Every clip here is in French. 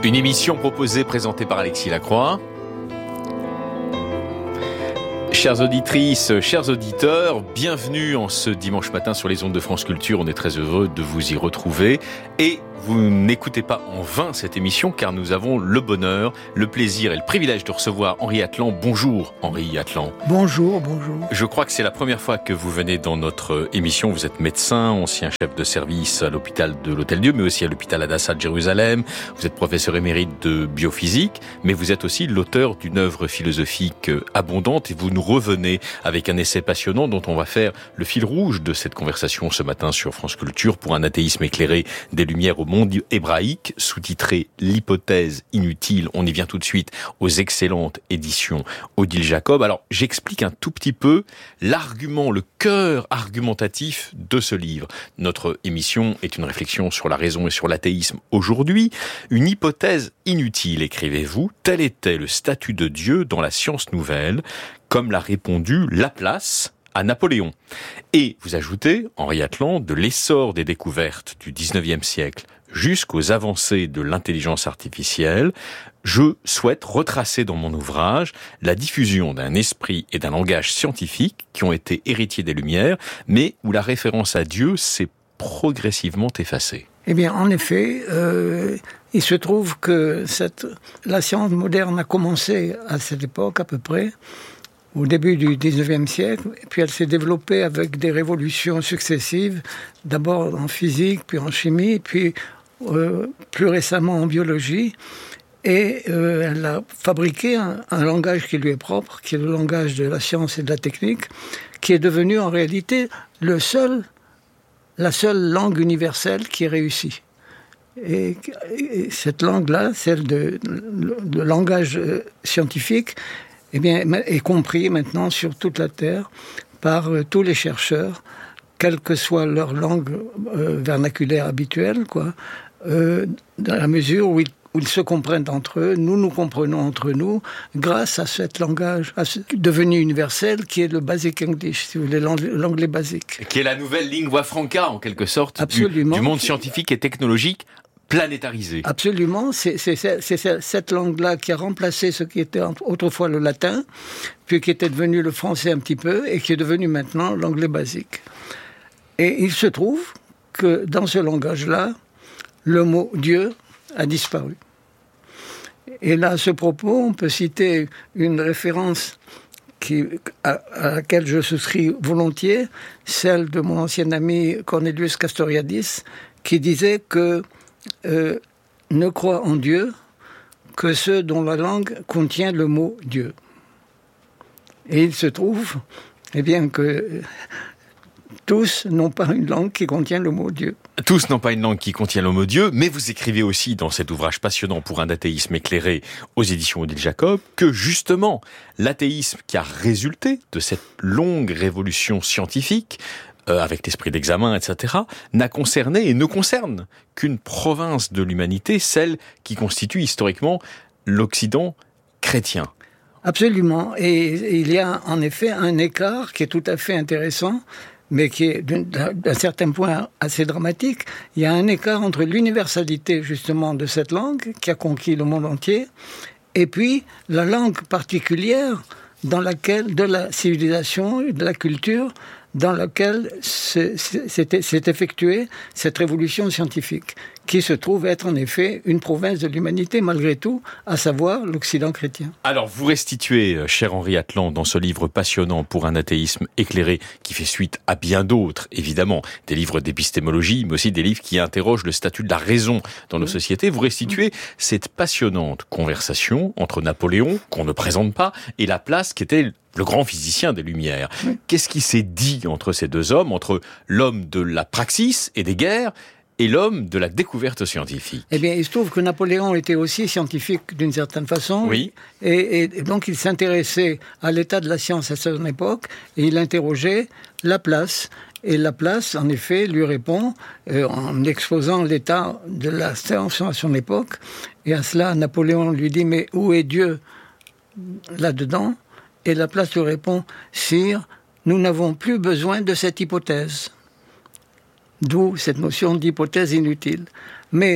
Une émission proposée, présentée par Alexis Lacroix. Chères auditrices, chers auditeurs, bienvenue en ce dimanche matin sur les ondes de France Culture. On est très heureux de vous y retrouver. Et vous n'écoutez pas en vain cette émission, car nous avons le bonheur, le plaisir et le privilège de recevoir Henri Atlan. Bonjour Henri Atlan. Bonjour. Je crois que c'est la première fois que vous venez dans notre émission. Vous êtes médecin, ancien chef de service à l'hôpital de l'Hôtel-Dieu, mais aussi à l'hôpital Hadassah de Jérusalem. Vous êtes professeur émérite de biophysique, mais vous êtes aussi l'auteur d'une œuvre philosophique abondante, et vous nous revenez avec un essai passionnant dont on va faire le fil rouge de cette conversation ce matin sur France Culture. Pour un athéisme éclairé, des lumières au monde hébraïque, sous-titré L'hypothèse inutile. On y vient tout de suite aux excellentes éditions Odile Jacob. Alors, j'explique un tout petit peu l'argument, le cœur argumentatif de ce livre. Notre émission est une réflexion sur la raison et sur l'athéisme aujourd'hui. Une hypothèse inutile, écrivez-vous, tel était le statut de Dieu dans la science nouvelle, comme l'a répondu Laplace à Napoléon. Et vous ajoutez, Henri Atlan, de l'essor des découvertes du 19e siècle jusqu'aux avancées de l'intelligence artificielle, je souhaite retracer dans mon ouvrage la diffusion d'un esprit et d'un langage scientifique qui ont été héritiers des Lumières, mais où la référence à Dieu s'est progressivement effacée. Eh bien, en effet, il se trouve que la science moderne a commencé à cette époque à peu près, au début du 19e siècle, et puis elle s'est développée avec des révolutions successives, d'abord en physique, puis en chimie, puis plus récemment en biologie, et elle a fabriqué un langage qui lui est propre, qui est le langage de la science et de la technique, qui est devenu en réalité la seule langue universelle qui est réussie. Et cette langue-là, celle de langage scientifique, eh bien, est compris maintenant sur toute la Terre par tous les chercheurs, quelle que soit leur langue vernaculaire habituelle, dans la mesure où ils se comprennent entre eux, nous comprenons entre nous, grâce à cet langage devenu universel qui est le Basic English, si vous voulez, l'anglais basique. Qui est la nouvelle lingua franca, en quelque sorte, du monde scientifique et technologique planétarisé. Absolument, c'est cette langue-là qui a remplacé ce qui était autrefois le latin, puis qui était devenu le français un petit peu, et qui est devenu maintenant l'anglais basique. Et il se trouve que dans ce langage-là, le mot Dieu a disparu. Et là, à ce propos, on peut citer une référence à laquelle je souscris volontiers, celle de mon ancien ami Cornelius Castoriadis, qui disait que ne croient en Dieu que ceux dont la langue contient le mot Dieu. Et il se trouve, que tous n'ont pas une langue qui contient le mot Dieu. Tous n'ont pas une langue qui contient le mot Dieu, mais vous écrivez aussi dans cet ouvrage passionnant pour un athéisme éclairé aux éditions Odile Jacob que justement l'athéisme qui a résulté de cette longue révolution scientifique, avec l'esprit d'examen, etc., n'a concerné et ne concerne qu'une province de l'humanité, celle qui constitue historiquement l'Occident chrétien. Absolument, et il y a en effet un écart qui est tout à fait intéressant, mais qui est d'un certain point assez dramatique. Il y a un écart entre l'universalité justement de cette langue qui a conquis le monde entier, et puis la langue particulière de la civilisation et de la culture dans laquelle s'est effectuée cette révolution scientifique, qui se trouve être en effet une province de l'humanité malgré tout, à savoir l'Occident chrétien. Alors vous restituez, cher Henri Atlan, dans ce livre passionnant pour un athéisme éclairé, qui fait suite à bien d'autres, évidemment, des livres d'épistémologie, mais aussi des livres qui interrogent le statut de la raison dans nos sociétés, vous restituez cette passionnante conversation entre Napoléon, qu'on ne présente pas, et Laplace, qui était le grand physicien des Lumières. Oui. Qu'est-ce qui s'est dit entre ces deux hommes, entre l'homme de la praxis et des guerres et l'homme de la découverte scientifique? Eh bien, il se trouve que Napoléon était aussi scientifique d'une certaine façon. Oui. Et donc, il s'intéressait à l'état de la science à son époque et il interrogeait Laplace. Et Laplace, en effet, lui répond en exposant l'état de la science à son époque. Et à cela, Napoléon lui dit « Mais où est Dieu là-dedans ?» Et Laplace lui répond « Sire, nous n'avons plus besoin de cette hypothèse. » D'où cette notion d'hypothèse inutile. Mais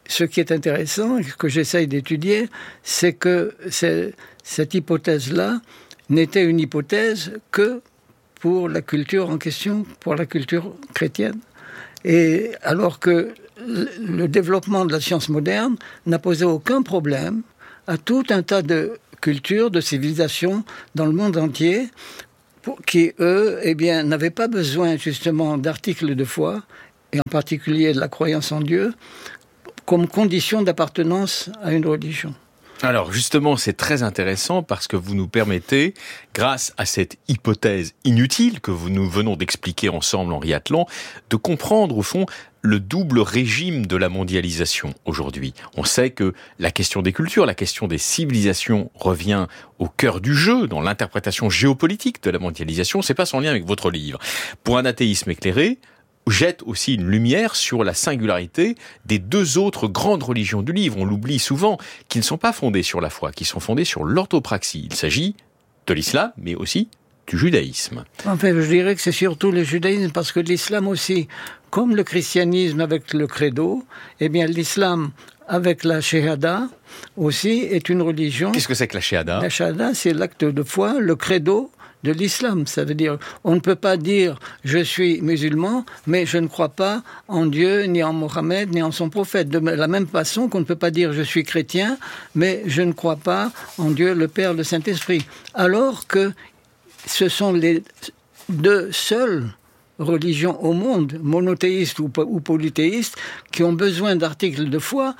ce qui est intéressant, ce que j'essaye d'étudier, c'est que cette hypothèse-là n'était une hypothèse que pour la culture en question, pour la culture chrétienne. Et alors que le développement de la science moderne n'a posé aucun problème à tout un tas de cultures, de civilisations dans le monde entier, qui, eux, n'avaient pas besoin justement d'articles de foi, et en particulier de la croyance en Dieu, comme condition d'appartenance à une religion. Alors justement, c'est très intéressant parce que vous nous permettez, grâce à cette hypothèse inutile que nous venons d'expliquer ensemble, Henri Atlan, de comprendre au fond le double régime de la mondialisation aujourd'hui. On sait que la question des cultures, la question des civilisations revient au cœur du jeu dans l'interprétation géopolitique de la mondialisation. C'est pas sans lien avec votre livre. Pour un athéisme éclairé, jette aussi une lumière sur la singularité des deux autres grandes religions du livre. On l'oublie souvent, qui ne sont pas fondées sur la foi, qui sont fondées sur l'orthopraxie. Il s'agit de l'islam, mais aussi du judaïsme. Enfin, je dirais que c'est surtout le judaïsme, parce que l'islam aussi, comme le christianisme avec le credo, l'islam avec la shahada aussi est une religion. Qu'est-ce que c'est que la shahada ? La shahada, c'est l'acte de foi, le credo de l'islam. Ça veut dire, on ne peut pas dire « je suis musulman, mais je ne crois pas en Dieu, ni en Mohammed, ni en son prophète ». De la même façon qu'on ne peut pas dire « je suis chrétien, mais je ne crois pas en Dieu, le Père, le Saint-Esprit ». Alors que ce sont les deux seules religions au monde, monothéistes ou polythéistes, qui ont besoin d'articles de foi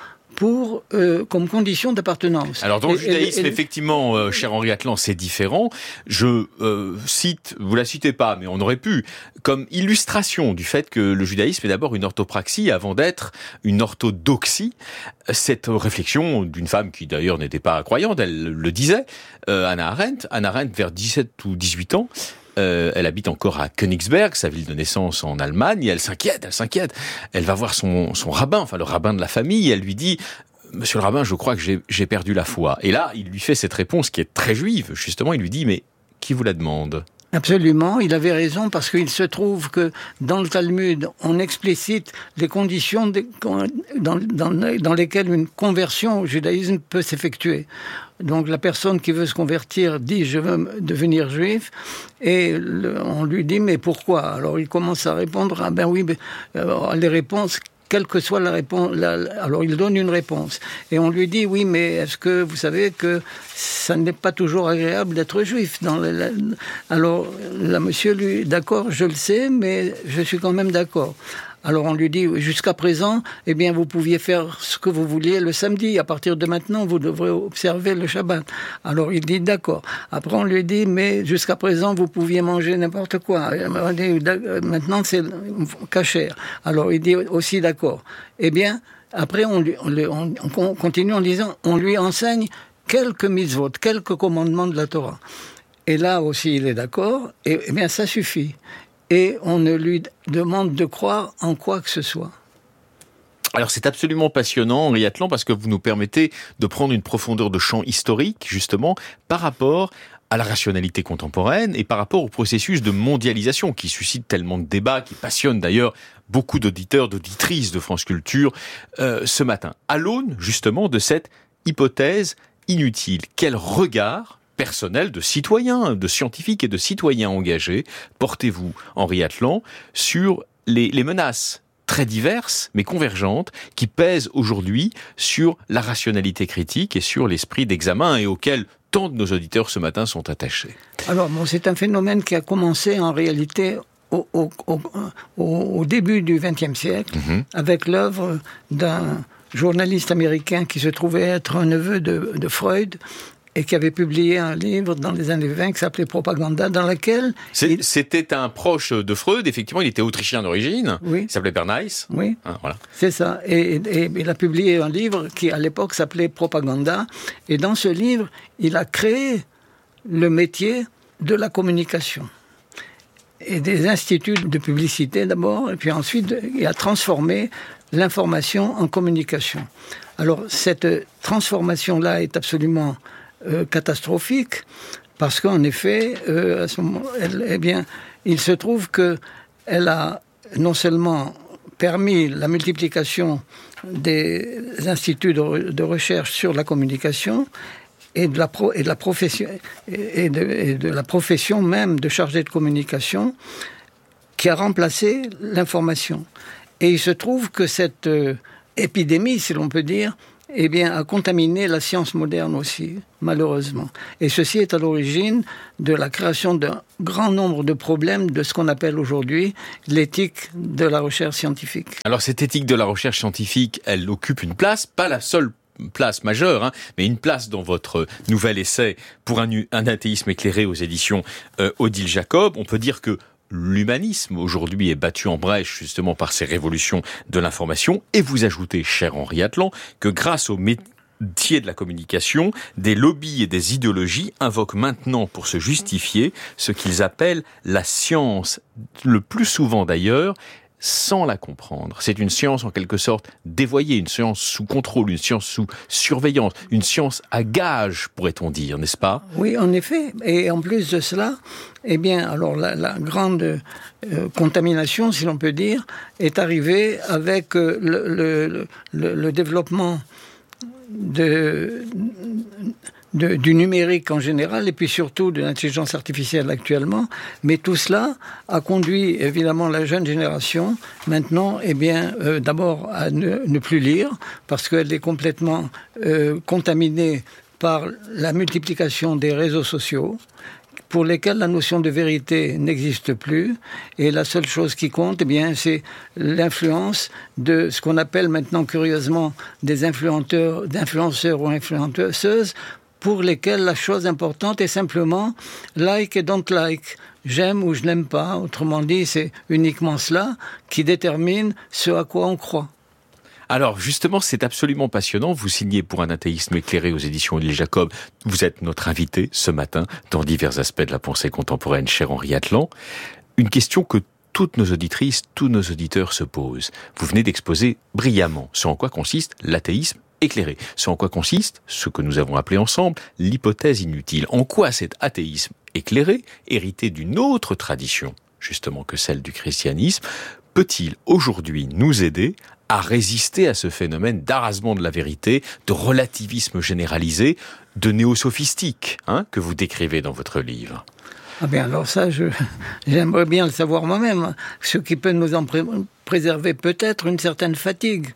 comme condition d'appartenance. Alors dans le judaïsme, effectivement, cher Henri Atlan, c'est différent. Je cite, vous la citez pas, mais on aurait pu, comme illustration du fait que le judaïsme est d'abord une orthopraxie avant d'être une orthodoxie. Cette réflexion d'une femme qui d'ailleurs n'était pas croyante, elle le disait, Hannah Arendt, vers 17 ou 18 ans, elle habite encore à Königsberg, sa ville de naissance en Allemagne, et elle s'inquiète. Elle va voir son rabbin, enfin le rabbin de la famille, et elle lui dit « Monsieur le rabbin, je crois que j'ai perdu la foi ». Et là, il lui fait cette réponse qui est très juive, justement, il lui dit « Mais qui vous la demande ?» Absolument, il avait raison, parce qu'il se trouve que dans le Talmud, on explicite les conditions dans lesquelles une conversion au judaïsme peut s'effectuer. Donc la personne qui veut se convertir dit « je veux devenir juif » et on lui dit « mais pourquoi ?» Alors il commence à répondre « ah ben oui, les réponses ». Quelle que soit la réponse, alors il donne une réponse. Et on lui dit, oui, mais est-ce que vous savez que ça n'est pas toujours agréable d'être juif Alors, là, monsieur, lui, d'accord, je le sais, mais je suis quand même d'accord. Alors on lui dit, jusqu'à présent, vous pouviez faire ce que vous vouliez le samedi. À partir de maintenant, vous devrez observer le Shabbat. Alors il dit, d'accord. Après on lui dit, mais jusqu'à présent, vous pouviez manger n'importe quoi. Maintenant, c'est kasher. Alors il dit aussi, d'accord. Après on continue en disant, on lui enseigne quelques mitzvot, quelques commandements de la Torah. Et là aussi, il est d'accord. Et ça suffit. Et on ne lui demande de croire en quoi que ce soit. Alors c'est absolument passionnant, Henri Atlan, parce que vous nous permettez de prendre une profondeur de champ historique, justement, par rapport à la rationalité contemporaine et par rapport au processus de mondialisation qui suscite tellement de débats, qui passionne d'ailleurs beaucoup d'auditeurs, d'auditrices de France Culture ce matin. À l'aune, justement, de cette hypothèse inutile, quel regard personnel de citoyens, de scientifiques et de citoyens engagés, portez-vous, Henri Atlan, sur les menaces très diverses, mais convergentes, qui pèsent aujourd'hui sur la rationalité critique et sur l'esprit d'examen et auquel tant de nos auditeurs ce matin sont attachés. Alors, c'est un phénomène qui a commencé en réalité au début du XXe siècle, avec l'œuvre d'un journaliste américain qui se trouvait être un neveu de Freud, et qui avait publié un livre dans les années 20 qui s'appelait Propaganda, dans lequel... C'était un proche de Freud, effectivement, il était autrichien d'origine, oui. Il s'appelait Bernays. Oui, voilà. C'est ça. Et il a publié un livre qui, à l'époque, s'appelait Propaganda, et dans ce livre, il a créé le métier de la communication. Et des instituts de publicité d'abord, et puis ensuite, il a transformé l'information en communication. Alors, cette transformation-là est absolument catastrophique, parce qu'en effet, à ce moment, il se trouve qu'elle a non seulement permis la multiplication des instituts de recherche sur la communication et de la profession même de chargé de communication qui a remplacé l'information. Et il se trouve que cette épidémie, si l'on peut dire, a contaminé la science moderne aussi, malheureusement. Et ceci est à l'origine de la création d'un grand nombre de problèmes de ce qu'on appelle aujourd'hui l'éthique de la recherche scientifique. Alors cette éthique de la recherche scientifique, elle occupe une place, pas la seule place majeure, mais une place dans votre nouvel essai pour un athéisme éclairé aux éditions Odile Jacob. On peut dire que l'humanisme, aujourd'hui, est battu en brèche justement par ces révolutions de l'information. Et vous ajoutez, cher Henri Atlan, que grâce au métier de la communication, des lobbies et des idéologies invoquent maintenant pour se justifier ce qu'ils appellent la science, le plus souvent d'ailleurs, sans la comprendre. C'est une science en quelque sorte dévoyée, une science sous contrôle, une science sous surveillance, une science à gage, pourrait-on dire, n'est-ce pas ? Oui, en effet. Et en plus de cela, alors la grande contamination, si l'on peut dire, est arrivée avec le développement du numérique en général et puis surtout de l'intelligence artificielle actuellement, mais tout cela a conduit évidemment la jeune génération maintenant d'abord à ne plus lire parce qu'elle est complètement contaminée par la multiplication des réseaux sociaux pour lesquels la notion de vérité n'existe plus et la seule chose qui compte c'est l'influence de ce qu'on appelle maintenant curieusement des d'influenceurs ou influenceuses pour lesquels la chose importante est simplement like et don't like, j'aime ou je n'aime pas. Autrement dit, c'est uniquement cela qui détermine ce à quoi on croit. Alors justement, c'est absolument passionnant. Vous signez pour un athéisme éclairé aux éditions Odile Jacob. Vous êtes notre invité ce matin dans divers aspects de la pensée contemporaine, cher Henri Atlan. Une question que toutes nos auditrices, tous nos auditeurs se posent. Vous venez d'exposer brillamment ce en quoi consiste l'athéisme éclairé. Ce en quoi consiste ce que nous avons appelé ensemble l'hypothèse inutile. En quoi cet athéisme éclairé, hérité d'une autre tradition, justement que celle du christianisme, peut-il aujourd'hui nous aider à résister à ce phénomène d'arasement de la vérité, de relativisme généralisé, de néo-sophistique, que vous décrivez dans votre livre? Alors ça, j'aimerais bien le savoir moi-même. Ce qui peut nous en préserver peut-être une certaine fatigue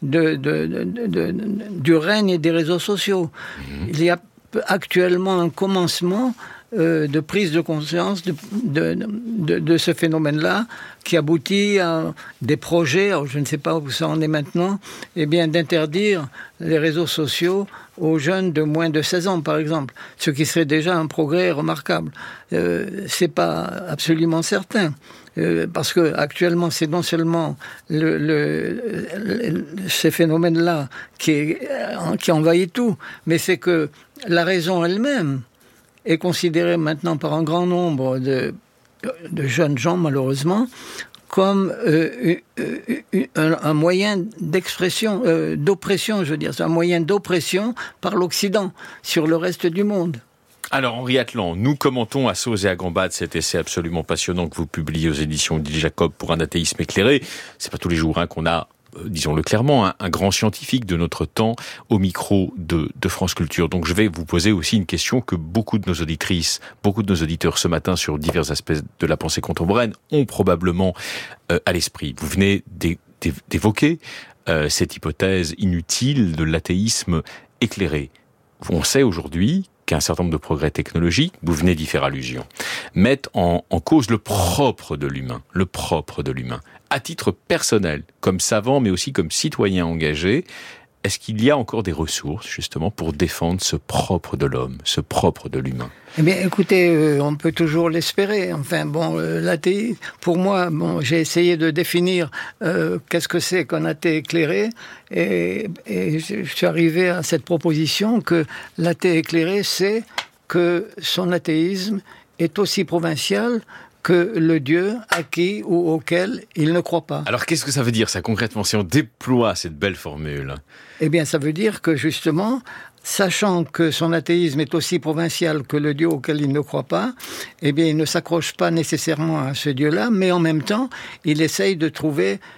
du règne et des réseaux sociaux. Il y a actuellement un commencement de prise de conscience de ce phénomène-là qui aboutit à des projets, alors je ne sais pas où ça en est maintenant, d'interdire les réseaux sociaux aux jeunes de moins de 16 ans, par exemple, ce qui serait déjà un progrès remarquable. C'est pas absolument certain. Parce que actuellement, c'est non seulement ces phénomènes-là qui envahit tout, mais c'est que la raison elle-même est considérée maintenant par un grand nombre de jeunes gens, malheureusement, comme un moyen d'expression, d'oppression, je veux dire, c'est un moyen d'oppression par l'Occident sur le reste du monde. Alors, Henri Atlan, nous commentons à sauce et à gambade cet essai absolument passionnant que vous publiez aux éditions Odile Jacob pour un athéisme éclairé. C'est pas tous les jours qu'on a, disons-le clairement, un grand scientifique de notre temps au micro de France Culture. Donc je vais vous poser aussi une question que beaucoup de nos auditrices, beaucoup de nos auditeurs ce matin sur divers aspects de la pensée contemporaine ont probablement à l'esprit. Vous venez d'évoquer cette hypothèse inutile de l'athéisme éclairé. On sait aujourd'hui qu'un certain nombre de progrès technologiques, vous venez d'y faire allusion, mettent en cause le propre de l'humain. À titre personnel, comme savant, mais aussi comme citoyen engagé, est-ce qu'il y a encore des ressources, justement, pour défendre ce propre de l'homme, ce propre de l'humain? Écoutez, on peut toujours l'espérer. Enfin, l'athéisme, pour moi, j'ai essayé de définir qu'est-ce que c'est qu'un athée éclairé, et je suis arrivé à cette proposition que l'athée éclairé, c'est que son athéisme est aussi provincial que le Dieu à qui ou auquel il ne croit pas. Alors qu'est-ce que ça veut dire, ça, concrètement, si on déploie cette belle formule? Ça veut dire que, justement, sachant que son athéisme est aussi provincial que le Dieu auquel il ne croit pas, il ne s'accroche pas nécessairement à ce Dieu-là, mais en même temps, il essaye de trouver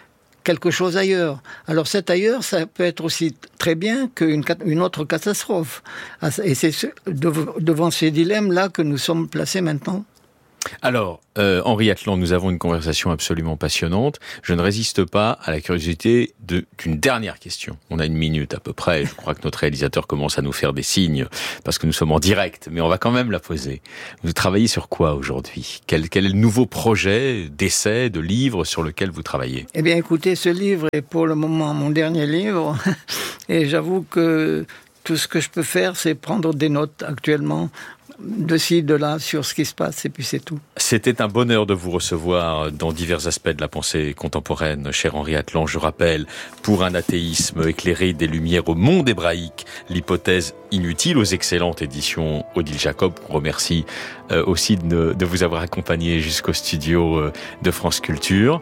quelque chose ailleurs. Alors cet ailleurs, ça peut être aussi très bien qu'une autre catastrophe. Et c'est devant ces dilemmes-là que nous sommes placés maintenant. Alors, Henri Atlan, nous avons une conversation absolument passionnante. Je ne résiste pas à la curiosité d'une dernière question. On a 1 minute à peu près. Je crois que notre réalisateur commence à nous faire des signes parce que nous sommes en direct, mais on va quand même la poser. Vous travaillez sur quoi aujourd'hui ? Quel est le nouveau projet d'essai, de livre sur lequel vous travaillez ? Eh bien, écoutez, ce livre est pour le moment mon dernier livre. Et j'avoue que tout ce que je peux faire, c'est prendre des notes actuellement, de ci, de là, sur ce qui se passe, et puis c'est tout. C'était un bonheur de vous recevoir dans divers aspects de la pensée contemporaine, cher Henri Atlan. Je rappelle, pour un athéisme éclairé des lumières au monde hébraïque, l'hypothèse inutile, aux excellentes éditions Odile Jacob, qu'on remercie aussi de vous avoir accompagné jusqu'au studio de France Culture.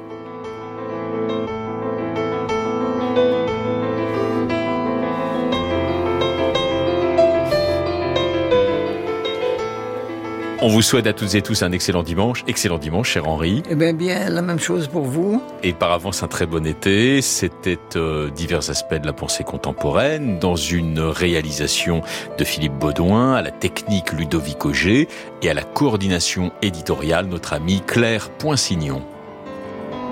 On vous souhaite à toutes et tous un excellent dimanche, cher Henri. Eh bien, la même chose pour vous. Et par avance, un très bon été. C'était divers aspects de la pensée contemporaine, dans une réalisation de Philippe Baudouin, à la technique Ludovic Auger et à la coordination éditoriale, notre amie Claire Poinsignon.